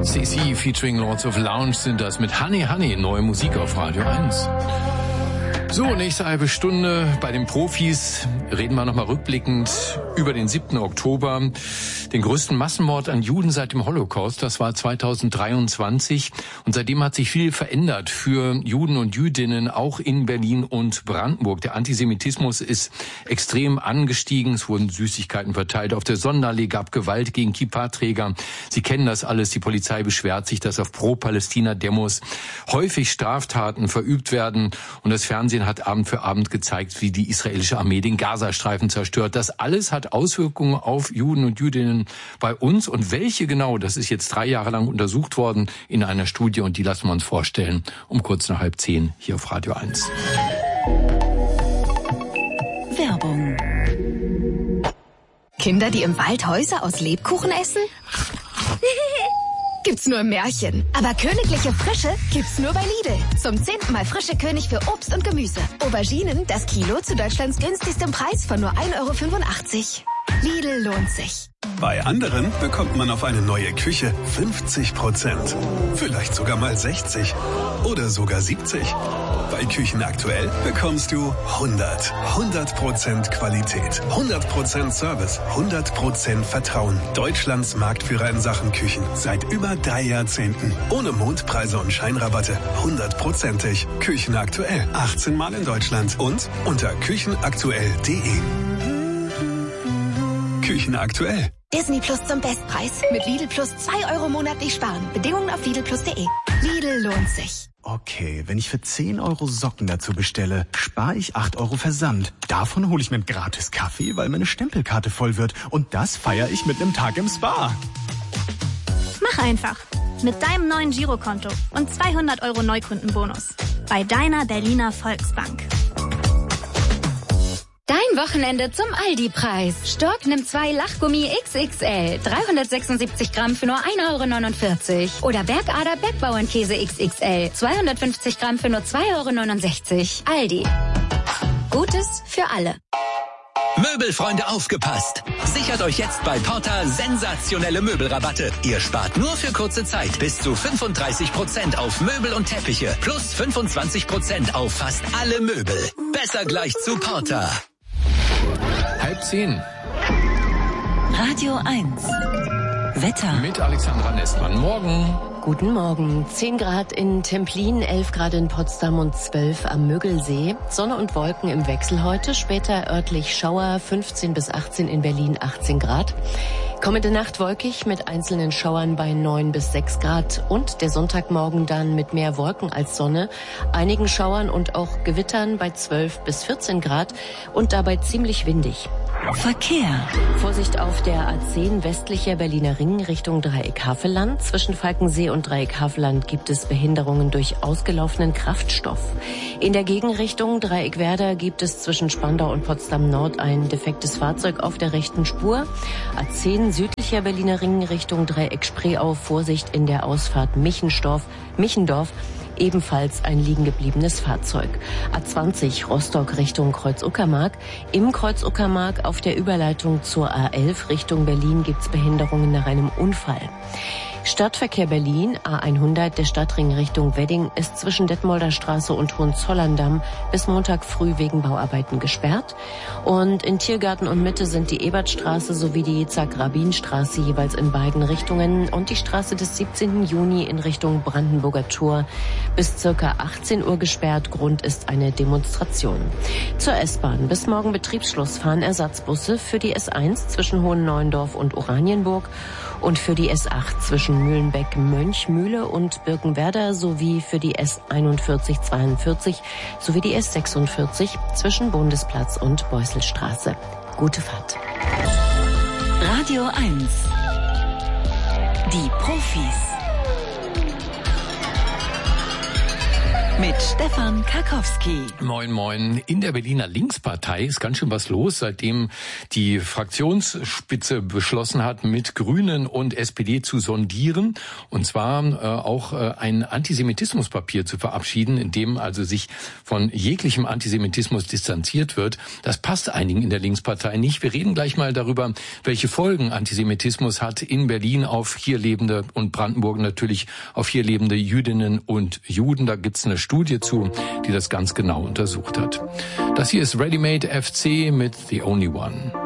CC featuring Lords of Lounge sind das mit Honey Honey, neue Musik auf Radio 1. So, nächste halbe Stunde bei den Profis reden wir nochmal rückblickend über den 7. Oktober, den größten Massenmord an Juden seit dem Holocaust. Das war 2023 und seitdem hat sich viel verändert für Juden und Jüdinnen, auch in Berlin und Brandenburg. Der Antisemitismus ist extrem angestiegen, es wurden Süßigkeiten verteilt, auf der Sonnenallee gab Gewalt gegen Kippa-Träger. Sie kennen das alles, die Polizei beschwert sich, dass auf Pro-Palästina-Demos häufig Straftaten verübt werden und das Fernsehen hat Abend für Abend gezeigt, wie die israelische Armee den Gazastreifen zerstört. Das alles hat Auswirkungen auf Juden und Jüdinnen bei uns. Und welche genau, das ist jetzt 3 Jahre lang untersucht worden in einer Studie und die lassen wir uns vorstellen um kurz nach 9:30 hier auf Radio 1. Werbung. Kinder, die im Wald Häuser aus Lebkuchen essen? Gibt's nur im Märchen. Aber königliche Frische gibt's nur bei Lidl. Zum 10. Mal frische König für Obst und Gemüse. Auberginen, das Kilo zu Deutschlands günstigstem Preis von nur 1,85 €. Lidl lohnt sich. Bei anderen bekommt man auf eine neue Küche 50%. Vielleicht sogar mal 60. Oder sogar 70. Bei Küchen aktuell bekommst du 100% Qualität, 100% Service, 100% Vertrauen. Deutschlands Marktführer in Sachen Küchen. Seit über 3 Jahrzehnten. Ohne Mondpreise und Scheinrabatte. 100%ig. Küchen aktuell. 18 Mal in Deutschland. Und unter küchenaktuell.de. Küchen aktuell. Disney Plus zum Bestpreis. Mit Lidl Plus 2 € monatlich sparen. Bedingungen auf lidlplus.de. Lidl lohnt sich. Okay, wenn ich für 10 € Socken dazu bestelle, spare ich 8 € Versand. Davon hole ich mir einen gratis Kaffee, weil meine Stempelkarte voll wird. Und das feiere ich mit einem Tag im Spa. Mach einfach. Mit deinem neuen Girokonto und 200 € Neukundenbonus. Bei deiner Berliner Volksbank. Dein Wochenende zum Aldi-Preis. Stork nimmt 2 Lachgummi XXL. 376 Gramm für nur 1,49 €. Oder Bergader Bergbauernkäse XXL. 250 Gramm für nur 2,69 €. Aldi. Gutes für alle. Möbelfreunde, aufgepasst! Sichert euch jetzt bei Porta sensationelle Möbelrabatte. Ihr spart nur für kurze Zeit bis zu 35% auf Möbel und Teppiche. Plus 25% auf fast alle Möbel. Besser gleich zu Porta. 9:30. Radio 1. Wetter. Mit Alexandra Nestmann. Morgen. Guten Morgen. 10 Grad in Templin, 11 Grad in Potsdam und 12 am Müggelsee. Sonne und Wolken im Wechsel heute. Später örtlich Schauer, 15 bis 18 in Berlin, 18 Grad. Kommende Nacht wolkig mit einzelnen Schauern bei 9 bis 6 Grad. Und der Sonntagmorgen dann mit mehr Wolken als Sonne. Einigen Schauern und auch Gewittern bei 12 bis 14 Grad und dabei ziemlich windig. Verkehr. Vorsicht auf der A10 westlicher Berliner Ring Richtung Dreieck-Havelland. Zwischen Falkensee und Dreieck-Havelland gibt es Behinderungen durch ausgelaufenen Kraftstoff. In der Gegenrichtung Dreieck-Werder gibt es zwischen Spandau und Potsdam-Nord ein defektes Fahrzeug auf der rechten Spur. A10 südlicher Berliner Ring Richtung Dreieck-Spreeau. Vorsicht in der Ausfahrt Michendorf. Ebenfalls ein liegengebliebenes Fahrzeug. A20 Rostock Richtung Kreuz-Uckermark. Im Kreuz-Uckermark auf der Überleitung zur A11 Richtung Berlin gibt's Behinderungen nach einem Unfall. Stadtverkehr Berlin, A100, der Stadtring Richtung Wedding, ist zwischen Detmolder Straße und Hohenzollern-Damm bis Montag früh wegen Bauarbeiten gesperrt. Und in Tiergarten und Mitte sind die Ebertstraße sowie die Zack-Rabin-Straße jeweils in beiden Richtungen und die Straße des 17. Juni in Richtung Brandenburger Tor bis circa 18 Uhr gesperrt. Grund ist eine Demonstration. Zur S-Bahn. Bis morgen Betriebsschluss fahren Ersatzbusse für die S1 zwischen Hohenneuendorf und Oranienburg und für die S8 zwischen Mühlenbeck, Mönchmühle und Birkenwerder sowie für die S41-42 sowie die S46 zwischen Bundesplatz und Beusselstraße. Gute Fahrt. Radio 1. Die Profis. mit Stefan Karkowski. Moin, moin. In der Berliner Linkspartei ist ganz schön was los, seitdem die Fraktionsspitze beschlossen hat, mit Grünen und SPD zu sondieren. Und zwar auch ein Antisemitismuspapier zu verabschieden, in dem also sich von jeglichem Antisemitismus distanziert wird. Das passt einigen in der Linkspartei nicht. Wir reden gleich mal darüber, welche Folgen Antisemitismus hat in Berlin auf hier lebende und Brandenburg natürlich auf hier lebende Jüdinnen und Juden. Da gibt's eine Studie zu, die das ganz genau untersucht hat. Das hier ist Ready Made FC mit The Only One.